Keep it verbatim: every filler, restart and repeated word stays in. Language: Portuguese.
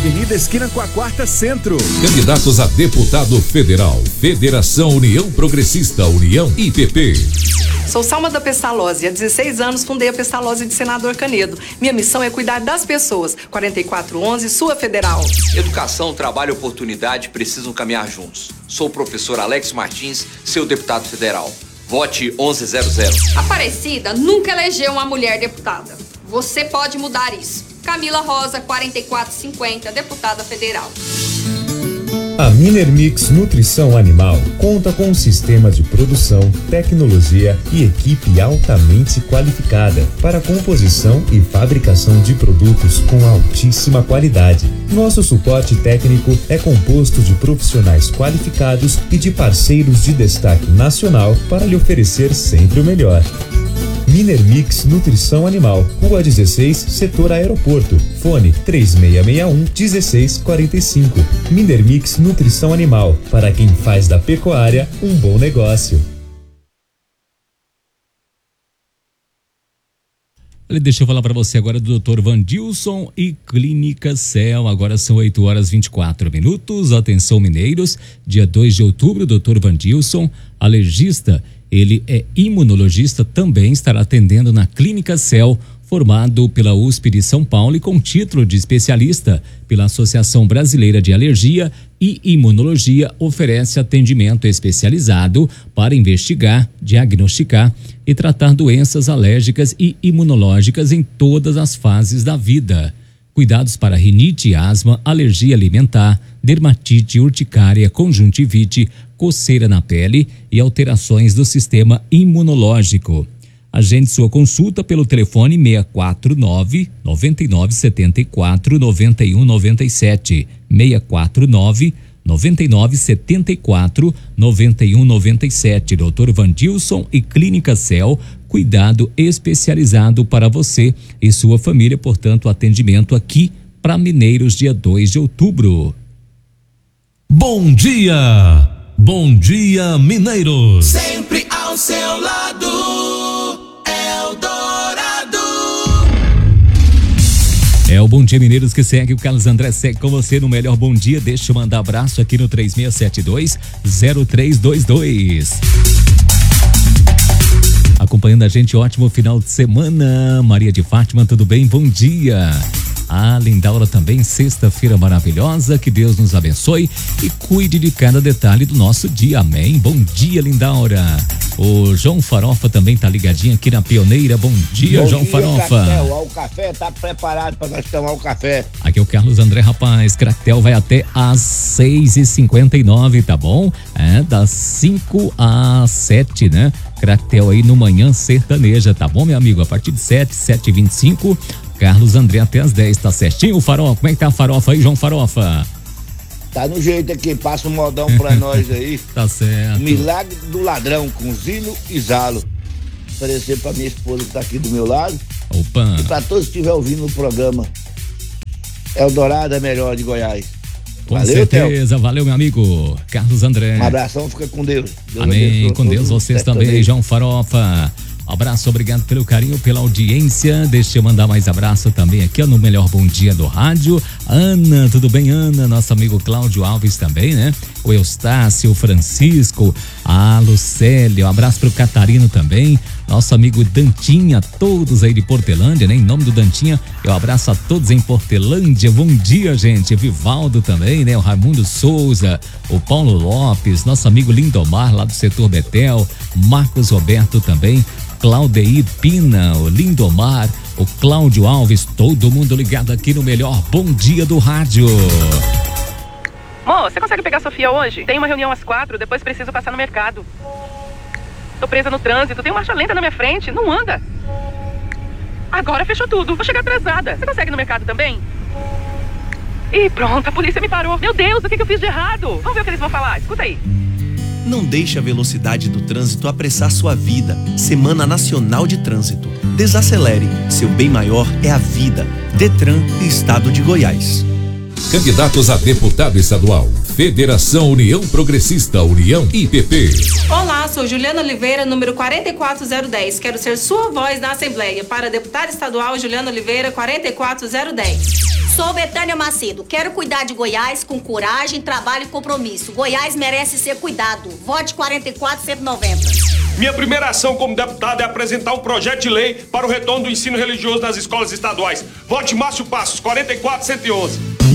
Avenida esquina com a Quarta Centro. Candidatos a deputado federal, Federação União Progressista, União I P P. Sou Salma da Pestalozzi, há dezesseis anos fundei a Pestalozzi de Senador Canedo. Minha missão é cuidar das pessoas. quarenta e quatro onze, sua federal. Educação, trabalho e oportunidade precisam caminhar juntos. Sou o professor Alex Martins, seu deputado federal. Vote onze zero zero. Aparecida nunca elegeu uma mulher deputada. Você pode mudar isso. Camila Rosa, quarenta e quatro cinquenta, deputada federal. A Minermix Nutrição Animal conta com um sistema de produção, tecnologia e equipe altamente qualificada para a composição e fabricação de produtos com altíssima qualidade. Nosso suporte técnico é composto de profissionais qualificados e de parceiros de destaque nacional para lhe oferecer sempre o melhor. Minermix Nutrição Animal, Rua dezesseis, Setor Aeroporto. Fone três seis seis um, um seis quatro cinco. Minermix Nutrição Animal, para quem faz da pecuária um bom negócio. Deixa eu falar para você agora do doutor Vandilson e Clínica Céu. Agora são oito horas e vinte e quatro minutos. Atenção, mineiros. Dia dois de outubro, doutor Vandilson, alergista. Ele é imunologista, também estará atendendo na Clínica Céu, formado pela U S P de São Paulo e com título de especialista pela Associação Brasileira de Alergia e Imunologia, oferece atendimento especializado para investigar, diagnosticar e tratar doenças alérgicas e imunológicas em todas as fases da vida. Cuidados para rinite, asma, alergia alimentar, dermatite, urticária, conjuntivite, coceira na pele e alterações do sistema imunológico. Agende sua consulta pelo telefone seis quatro nove, nove nove sete quatro, nove um nove sete, seis quatro nove, nove nove sete quatro, nove um nove sete. doutor Vandilson e Clínica Céu, cuidado especializado para você e sua família, portanto, atendimento aqui para mineiros dia dois de outubro. Bom dia! Bom dia, mineiros! Sempre ao seu lado, Eldorado. É o Bom Dia Mineiros que segue, o Carlos André segue com você no melhor Bom Dia. Deixa eu mandar abraço aqui no três seis sete dois, zero três dois dois. Acompanhando a gente, ótimo final de semana. Maria de Fátima, tudo bem? Bom dia. A Lindaura também, sexta-feira maravilhosa, que Deus nos abençoe e cuide de cada detalhe do nosso dia, amém? Bom dia, Lindaura. O João Farofa também tá ligadinho aqui na Pioneira, bom dia, bom João dia, Farofa. Cractel, o café tá preparado para nós tomar o café. Aqui é o Carlos André, rapaz, Cractel vai até às seis e cinquenta e nove, tá bom? É, das cinco às sete, né? Cractel aí no Manhã Sertaneja, tá bom, meu amigo? A partir de sete, sete e vinte e cinco, Carlos André até às dez, tá certinho, Farofa? Como é que tá a Farofa aí, João Farofa? Tá no jeito aqui, passa um modão pra nós aí. Tá certo. Milagre do Ladrão, com Zilo e Zalo. Oferecer pra minha esposa que tá aqui do meu lado. Opa. E pra todos que estiverem ouvindo o programa. Eldorado é melhor de Goiás. Com valeu, certeza, Theo. Valeu, meu amigo Carlos André. Um abração, fica com Deus. Deus Amém, abençoe, com Deus, vocês também, também, João Farofa. Abraço, obrigado pelo carinho, pela audiência. Deixa eu mandar mais abraço também aqui, ó, no melhor Bom Dia do rádio. Ana, tudo bem, Ana? Nosso amigo Cláudio Alves também, né? O Eustácio, o Francisco, a Lucélia, um abraço pro Catarino também. Nosso amigo Dantinha, todos aí de Portelândia, né? Em nome do Dantinha, eu abraço a todos em Portelândia. Bom dia, gente. Vivaldo também, né? O Raimundo Souza, o Paulo Lopes, nosso amigo Lindomar, lá do setor Betel, Marcos Roberto também, Claudeir Pina, o Lindomar, o Cláudio Alves, todo mundo ligado aqui no melhor Bom Dia do rádio. Mô, você consegue pegar a Sofia hoje? Tem uma reunião às quatro, depois preciso passar no mercado. Tô presa no trânsito, tem marcha lenta na minha frente, não anda. Agora fechou tudo, vou chegar atrasada. Você consegue ir no mercado também? Ih, pronto, a polícia me parou. Meu Deus, o que, que eu fiz de errado? Vamos ver o que eles vão falar, escuta aí. Não deixe a velocidade do trânsito apressar sua vida. Semana Nacional de Trânsito. Desacelere. Seu bem maior é a vida. Detran e Estado de Goiás. Candidatos a deputado estadual. Federação União Progressista, União I P P. Olá, sou Juliana Oliveira, número quatro quatro zero um zero. Quero ser sua voz na Assembleia. Para deputada estadual, Juliana Oliveira, quatro quatro zero um zero. Sou Betânia Macedo. Quero cuidar de Goiás com coragem, trabalho e compromisso. Goiás merece ser cuidado. Vote quarenta e quatro, cento e noventa. Minha primeira ação como deputado é apresentar um projeto de lei para o retorno do ensino religioso nas escolas estaduais. Vote Márcio Passos, quarenta e quatro, cento e onze.